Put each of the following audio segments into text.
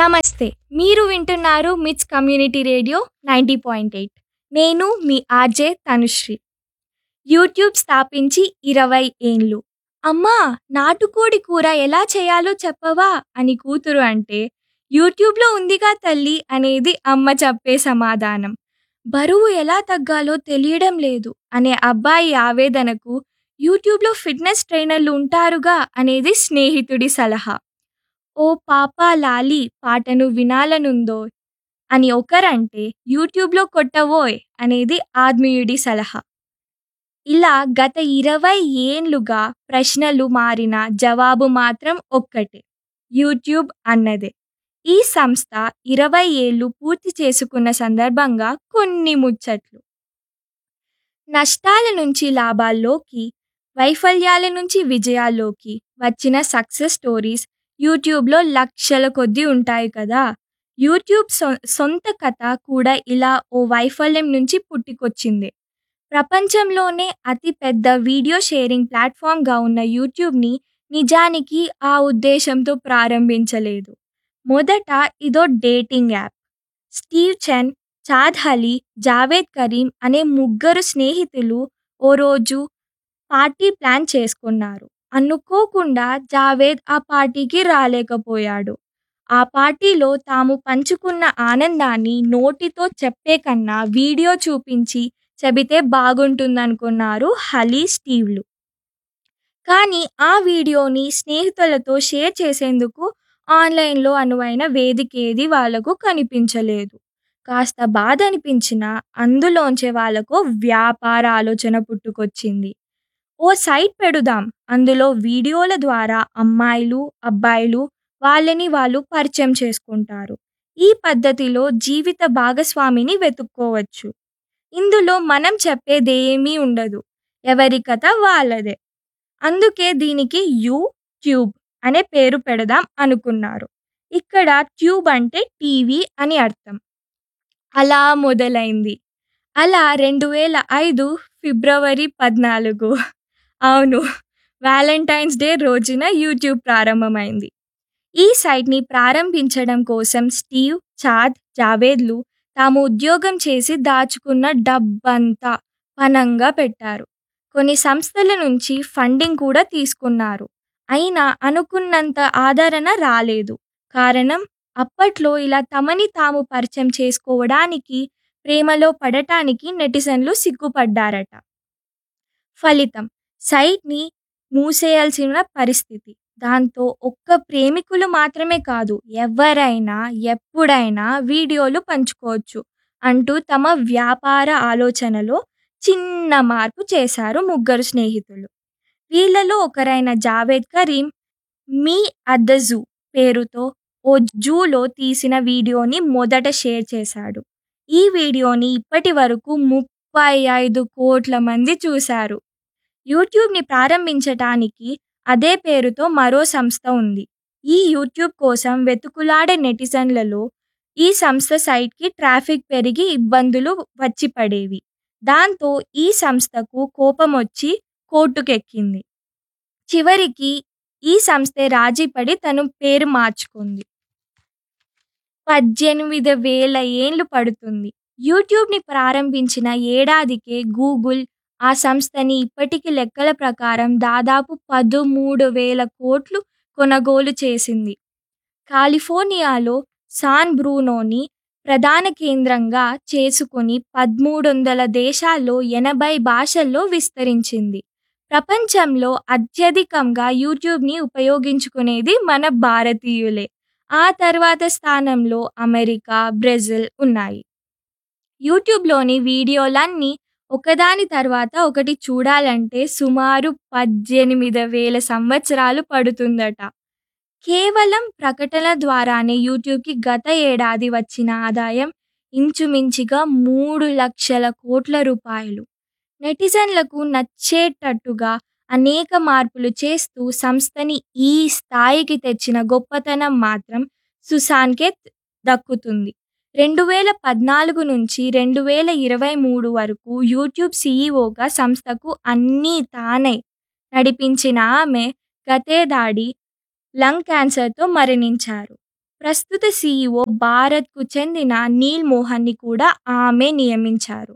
నమస్తే. మీరు వింటున్నారు మిట్స్ కమ్యూనిటీ రేడియో 90.8. నేను మీ ఆర్‌జే తనుశ్రీ. యూట్యూబ్ స్థాపించి 20 ఏండ్లు. అమ్మా! నాటుకోడి కూర ఎలా చేయాలో చెప్పవా? అని కూతురు అంటే, యూట్యూబ్‌లో ఉందిగా తల్లీ అనేది అమ్మ చెప్పే సమాధానం. బరువు ఎలా తగ్గాలో తెలియడం లేదు అనే అబ్బాయి ఆవేదనకు, యూట్యూబ్‌లో ఫిట్‌నెస్ ట్రైనర్లు ఉంటారుగా అనేది స్నేహితుడి సలహా. ఓ పాపా లాలీ పాటను వినాలనుందోయ్ అని ఒకరంటే, యూట్యూబ్‌లో కొట్టవోయ్ అనేది ఆత్మీయుడి సలహా. ఇలా గత 20 ఏండ్లుగా ప్రశ్నలు మారినా జవాబు మాత్రం ఒక్కటే. యూట్యూబ్ అన్నదే. ఈ సంస్థ 20 ఏళ్లు పూర్తి చేసుకున్న సందర్భంగా కొన్ని ముచ్చట్లు. నష్టాల నుంచి లాభాల్లోకి, వైఫల్యాల నుంచి విజయాల్లోకి వచ్చిన సక్సెస్ స్టోరీస్ యూట్యూబ్‌లో లక్షల కొద్దీ ఉంటాయి కదా! యూట్యూబ్ సొంత కథ కూడా ఇలా ఓ వైఫల్యం నుంచి పుట్టుకొచ్చిందే. ప్రపంచంలోనే అతి పెద్ద వీడియో షేరింగ్ ప్లాట్‌ఫార్మ్‌గా ఉన్న యూట్యూబ్‌ని నిజానికి ఆ ఉద్దేశంతో ప్రారంభించలేదు. మొదట ఇదో డేటింగ్ యాప్. స్టీవ్ చెన్, చాద్ అలీ, జావేద్ కరీం అనే ముగ్గురు స్నేహితులు ఓ రోజు పార్టీ ప్లాన్ చేసుకున్నారు. అనుకోకుండా జావేద్ ఆ పార్టీకి రాలేకపోయాడు. ఆ పార్టీలో తాము పంచుకున్న ఆనందాన్ని నోటితో చెప్పే కన్నా వీడియో చూపించి చెబితే బాగుంటుందనుకున్నారు అలీ, స్టీవ్‌లు. కానీ ఆ వీడియోని స్నేహితులతో షేర్ చేసేందుకు ఆన్‌లైన్‌లో అనువైన వేదికేదీ వాళ్లకు కనిపించలేదు. కాస్త బాధనిపించినా అందులోంచే వాళ్లకో వ్యాపార ఆలోచన పుట్టుకొచ్చింది. ఓ సైట్ పెడుదాం. అందులో వీడియోల ద్వారా అమ్మాయిలు, అబ్బాయిలు వాళ్ళని వాళ్ళు పరిచయం చేసుకుంటారు. ఈ పద్ధతిలో జీవిత భాగస్వామిని వెతుక్కోవచ్చు. ఇందులో మనం చెప్పేదేమీ ఉండదు. ఎవరి కథ వాళ్ళదే. అందుకే దీనికి ట్యూబ్ అనే పేరు పెడదాం అనుకున్నారు. ఇక్కడ ట్యూబ్ అంటే టీవీ అని అర్థం. అలా మొదలైంది. అలా 2005 ఫిబ్రవరి 14 అవును, వాలెంటైన్స్ డే రోజున యూట్యూబ్ ప్రారంభమైంది. ఈ సైట్‌ని ప్రారంభించడం కోసం స్టీవ్, చాద్, జావేద్‌లు తాము ఉద్యోగం చేసి దాచుకున్న డబ్బంతా పణంగా పెట్టారు. కొన్ని సంస్థల నుంచి ఫండింగ్ కూడా తీసుకున్నారు. అయినా అనుకున్నంత ఆదరణ రాలేదు. కారణం, అప్పట్లో ఇలా తమని తాము పరిచయం చేసుకోవడానికి, ప్రేమలో పడటానికి నెటిజన్లు సిగ్గుపడ్డారట. ఫలితం, సైట్‌ని మూసేయాల్సిన పరిస్థితి. దాంతో ఒక్క ప్రేమికులు మాత్రమే కాదు, ఎవరైనా ఎప్పుడైనా వీడియోలు పంచుకోవచ్చు అంటూ తమ వ్యాపార ఆలోచనలో చిన్న మార్పు చేశారు ముగ్గురు స్నేహితులు. వీళ్లలో ఒకరైన Javed Karim 'me at the zoo' పేరుతో ఓ జూలో తీసిన వీడియోని మొదట షేర్ చేశాడు. ఈ వీడియోని ఇప్పటి వరకు 35 కోట్ల మంది చూశారు. యూట్యూబ్‌ని ప్రారంభించటానికి అదే పేరుతో మరో సంస్థ ఉంది. ఈ యూట్యూబ్ కోసం వెతుకులాడే నెటిజన్లలో ఈ సంస్థ సైట్‌కి ట్రాఫిక్ పెరిగి ఇబ్బందులు వచ్చి పడేవి. దాంతో ఈ సంస్థకు కోపమొచ్చి కోర్టుకెక్కింది. చివరికి ఈ సంస్థే రాజీపడి తన పేరు మార్చుకుంది. 18,000 ఏండ్లు పడుతుంది. యూట్యూబ్‌ని ప్రారంభించిన ఏడాదికే గూగుల్ ఆ సంస్థని ఇప్పటికి లెక్కల ప్రకారం దాదాపు 13,000 కోట్లు కొనుగోలు చేసింది. కాలిఫోర్నియాలో శాన్ బ్రూనోని ప్రధాన కేంద్రంగా చేసుకుని 1300 దేశాల్లో 80 భాషల్లో విస్తరించింది. ప్రపంచంలో అత్యధికంగా యూట్యూబ్‌ని ఉపయోగించుకునేది మన భారతీయులే. ఆ తర్వాత స్థానంలో అమెరికా, బ్రెజిల్ ఉన్నాయి. యూట్యూబ్‌లోని వీడియోలన్నీ ఒకదాని తర్వాత ఒకటి చూడాలంటే సుమారు 18,000 సంవత్సరాలు పడుతుందట. కేవలం ప్రకటనల ద్వారానే యూట్యూబ్‌కి గత ఏడాది వచ్చిన ఆదాయం ఇంచుమించుగా 3,00,000 కోట్ల రూపాయలు. నెటిజన్లకు నచ్చేటట్టుగా అనేక మార్పులు చేస్తూ సంస్థని ఈ స్థాయికి తెచ్చిన గొప్పతనం మాత్రం సుశాన్‌కే దక్కుతుంది. 2014 నుంచి 2023 వరకు యూట్యూబ్ సీఈఓగా సంస్థకు అన్నీ తానై నడిపించిన ఆమె గతేడాది లంగ్ క్యాన్సర్‌తో మరణించారు. ప్రస్తుత సీఈఓ భారత్‌కు చెందిన నీల్ మోహన్‌ని కూడా ఆమె నియమించారు.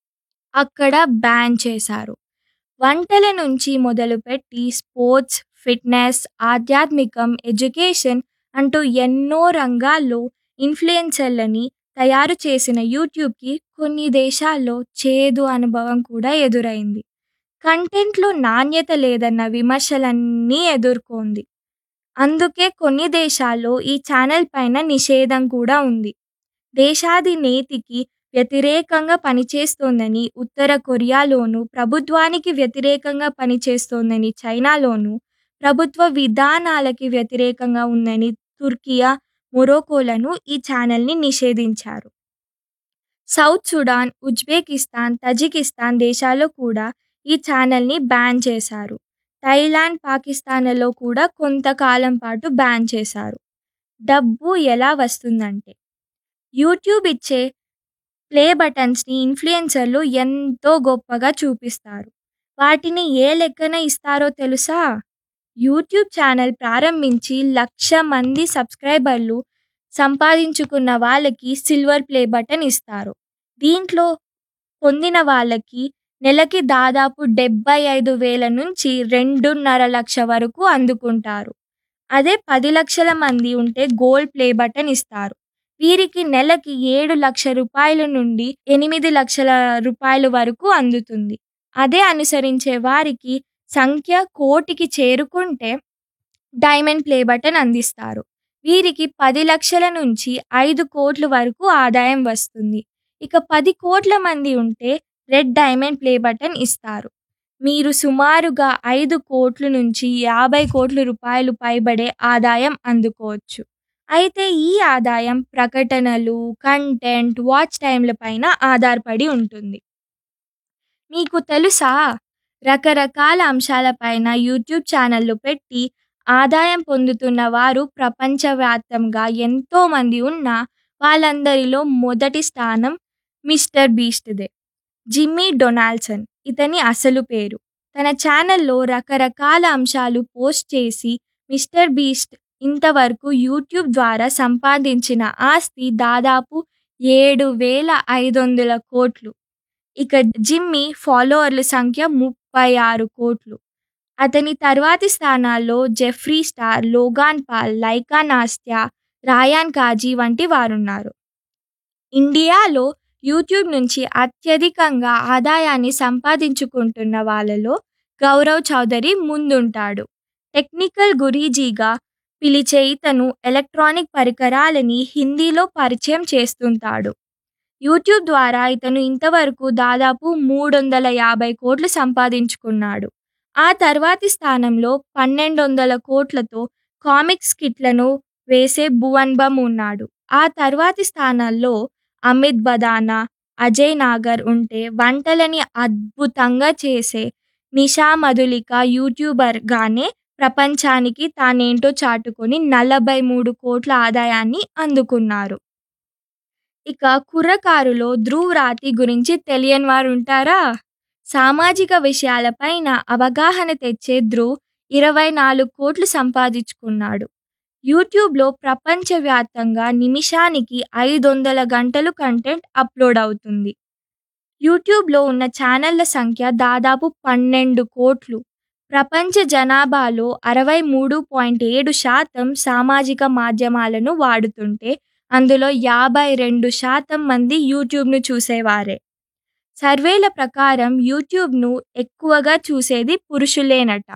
అక్కడ బ్యాన్ చేశారు. వంటల నుంచి మొదలుపెట్టి స్పోర్ట్స్, ఫిట్‌నెస్, ఆధ్యాత్మికం, ఎడ్యుకేషన్ అంటూ ఎన్నో రంగాల్లో ఇన్‌ఫ్లుయెన్సర్‌లని తయారు చేసిన యూట్యూబ్‌కి కొన్ని దేశాల్లో చేదు అనుభవం కూడా ఎదురైంది. కంటెంట్‌లో నాణ్యత లేదన్న విమర్శలన్నీ ఎదుర్కొంది. అందుకే కొన్ని దేశాల్లో ఈ ఛానెల్ పైన నిషేధం కూడా ఉంది. దేశాధినేతకి వ్యతిరేకంగా పనిచేస్తోందని ఉత్తర కొరియాలోనూ, ప్రభుత్వానికి వ్యతిరేకంగా పనిచేస్తోందని చైనాలోనూ, ప్రభుత్వ విధానాలకి వ్యతిరేకంగా ఉందని తుర్కియా, మొరాకోలను ఈ ఛానెల్‌ని నిషేధించారు. సౌత్ సుడాన్, ఉజ్బెకిస్తాన్, తజికిస్తాన్ దేశాల్లో కూడా ఈ ఛానెల్‌ని బ్యాన్ చేశారు. థాయిలాండ్, పాకిస్తాన్లలో కూడా కొంతకాలం పాటు బ్యాన్ చేశారు. డబ్బు ఎలా వస్తుందంటే, యూట్యూబ్ ఇచ్చే ప్లే బటన్స్‌ని ఇన్‌ఫ్లుయెన్సర్‌లు ఎంతో గొప్పగా చూపిస్తారు. వాటిని ఏ లెక్కన ఇస్తారో తెలుసా? యూట్యూబ్ ఛానెల్ ప్రారంభించి 1,00,000 మంది సబ్‌స్క్రైబర్లు సంపాదించుకున్న వాళ్ళకి సిల్వర్ ప్లే బటన్ ఇస్తారు. దీంట్లో పొందిన వాళ్ళకి నెలకి దాదాపు 75,000 నుంచి 2,50,000 వరకు అందుకుంటారు. అదే 10,00,000 మంది ఉంటే గోల్డ్ ప్లే బటన్ ఇస్తారు. వీరికి నెలకి 7,00,000 నుండి 8,00,000 వరకు అందుతుంది. అదే అనుసరించే వారికి సంఖ్య కోటికి చేరుకుంటే డైమండ్ ప్లే బటన్ అందిస్తారు. వీరికి 10,00,000 నుంచి 5,00,00,000 వరకు ఆదాయం వస్తుంది. ఇక 10,00,00,000 మంది ఉంటే రెడ్ డైమండ్ ప్లే బటన్ ఇస్తారు. మీరు సుమారుగా 5,00,00,000 నుంచి 50,00,00,000 పైబడే ఆదాయం అందుకోవచ్చు. అయితే ఈ ఆదాయం ప్రకటనలు, కంటెంట్, వాచ్ టైమ్‌ల పైన ఆధారపడి ఉంటుంది. మీకు తెలుసా? రకరకాల అంశాలపైన యూట్యూబ్ ఛానెల్‌లు పెట్టి ఆదాయం పొందుతున్న వారు ప్రపంచవ్యాప్తంగా ఎంతోమంది ఉన్నా, వాళ్ళందరిలో మొదటి స్థానం మిస్టర్ బీస్ట్‌దే. జిమ్మీ డొనాల్డ్సన్ ఇతని అసలు పేరు. తన ఛానెల్‌లో రకరకాల అంశాలు పోస్ట్ చేసి మిస్టర్ బీస్ట్ ఇంతవరకు యూట్యూబ్ ద్వారా సంపాదించిన ఆస్తి దాదాపు 7,500,00,00,000. ఇక జిమ్మీ ఫాలోవర్ల సంఖ్య 36,00,00,000. అతని తర్వాతి స్థానాల్లో Jeffrey star, Logan Paul, Lyca నాస్త్యా, రాయాన్ కాజీ వంటి వారున్నారు. ఇండియాలో యూట్యూబ్ నుంచి అత్యధికంగా ఆదాయాన్ని సంపాదించుకుంటున్న వాళ్ళలో గౌరవ్ చౌదరి ముందుంటాడు. టెక్నికల్ గురీజీగా పిలిచే ఇతను ఎలక్ట్రానిక్ పరికరాలని హిందీలో పరిచయం చేస్తుంటాడు. యూట్యూబ్ ద్వారా ఇతను ఇంతవరకు దాదాపు 350,00,00,000 సంపాదించుకున్నాడు. ఆ తర్వాతి స్థానంలో 1,200,00,00,000తో కామిక్ స్కిట్లను వేసే భువన్ బమ్ ఉన్నాడు. ఆ తర్వాతి స్థానాల్లో అమిత్ భదానా, అజయ్ నాగర్ ఉంటే, వంటలని అద్భుతంగా చేసే నిషా మధులిక యూట్యూబర్‌గానే ప్రపంచానికి తానేంటో చాటుకొని 43,00,00,000 ఆదాయాన్ని అందుకున్నారు. ఇక కుర్రకారులో ధ్రువ్ రాతి గురించి తెలియని వారుంటారా? సామాజిక విషయాలపైన అవగాహన తెచ్చే ధ్రువ్ 24,00,00,000 సంపాదించుకున్నాడు. యూట్యూబ్‌లో ప్రపంచవ్యాప్తంగా నిమిషానికి 500 గంటలు కంటెంట్ అప్లోడ్ అవుతుంది. యూట్యూబ్‌లో ఉన్న ఛానెళ్ల సంఖ్య దాదాపు 12,00,00,000. ప్రపంచ జనాభాలో 63.7% సామాజిక మాధ్యమాలను వాడుతుంటే, అందులో 52% మంది యూట్యూబ్‌ను చూసేవారే. సర్వేల ప్రకారం యూట్యూబ్‌ను ఎక్కువగా చూసేది పురుషులేనట.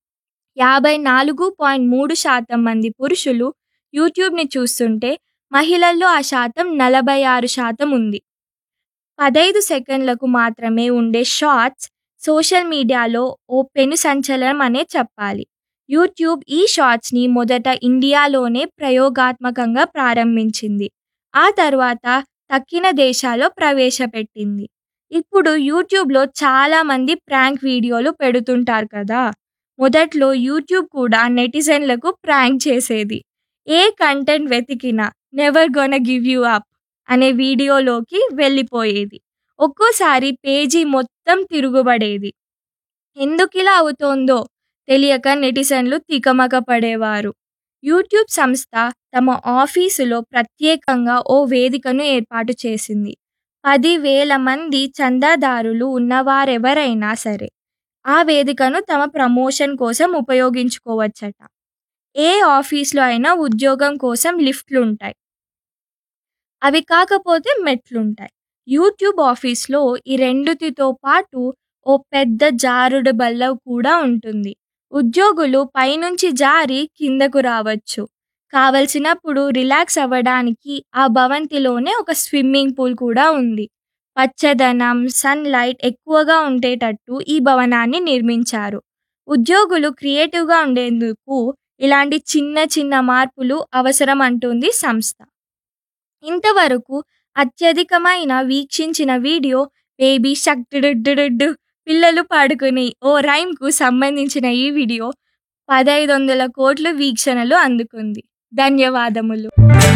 54.3% మంది పురుషులు యూట్యూబ్‌ని చూస్తుంటే, మహిళల్లో ఆ శాతం 46% ఉంది. 15 సెకన్లకు మాత్రమే ఉండే షార్ట్స్ సోషల్ మీడియాలో ఓ పెను సంచలనం అనే చెప్పాలి. యూట్యూబ్ ఈ షార్ట్స్‌ని మొదట ఇండియాలోనే ప్రయోగాత్మకంగా ప్రారంభించింది. ఆ తర్వాత తక్కిన దేశాల్లో ప్రవేశపెట్టింది. ఇప్పుడు యూట్యూబ్‌లో చాలామంది ప్రాంక్ వీడియోలు పెడుతుంటారు కదా! మొదట్లో యూట్యూబ్ కూడా నెటిజన్లకు ప్రాంక్ చేసేది. ఏ కంటెంట్ వెతికినా 'never gonna give you up' అనే వీడియోలోకి వెళ్ళిపోయేది. ఒక్కోసారి పేజీ మొత్తం తిరుగుబడేది. ఎందుకిలా అవుతోందో తెలియక నెటిజన్లు తికమక పడేవారు. యూట్యూబ్ సంస్థ తమ ఆఫీసులో ప్రత్యేకంగా ఓ వేదికను ఏర్పాటు చేసింది. 10,000 మంది చందాదారులు ఉన్నవారెవరైనా సరే ఆ వేదికను తమ ప్రమోషన్ కోసం ఉపయోగించుకోవచ్చట. ఏ ఆఫీస్‌లో అయినా ఉద్యోగం కోసం లిఫ్ట్‌లుంటాయి. అవి కాకపోతే మెట్లుంటాయి. యూట్యూబ్ ఆఫీస్‌లో ఈ రెండిటితో పాటు ఓ పెద్ద జారుడు బల్ల కూడా ఉంటుంది. ఉద్యోగులు పైనుంచి జారి కిందకు రావచ్చు. కావలసినప్పుడు రిలాక్స్ అవ్వడానికి ఆ భవంతిలోనే ఒక స్విమ్మింగ్ పూల్ కూడా ఉంది. పచ్చదనం, సన్‌లైట్ ఎక్కువగా ఉండేటట్టు ఈ భవనాన్ని నిర్మించారు. ఉద్యోగులు క్రియేటివ్‌గా ఉండేందుకు ఇలాంటి చిన్న చిన్న మార్పులు అవసరం అంటోంది సంస్థ. ఇంతవరకు అత్యధికమైన వీక్షించిన వీడియో 'బేబీ షార్క్ డుడుడుడుడు' పిల్లలు పాడుకునే ఓ రైమ్‌కు సంబంధించిన ఈ వీడియో 1,500 కోట్ల వీక్షణలు అందుకుంది. ధన్యవాదములు.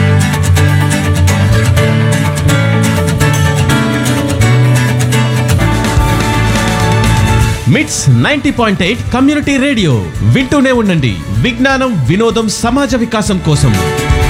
మిట్స్ 90.8 కమ్యూనిటీ రేడియో వింటూనే ఉండండి. విజ్ఞానం, వినోదం, సమాజ వికాసం కోసం.